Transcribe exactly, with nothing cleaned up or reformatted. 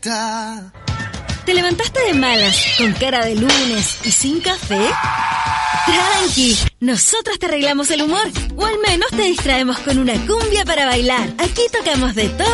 vuelta. ¿Te levantaste de malas, con cara de lunes y sin café? Tranqui, nosotros te arreglamos el humor, o al menos te distraemos con una cumbia para bailar. Aquí tocamos de todo.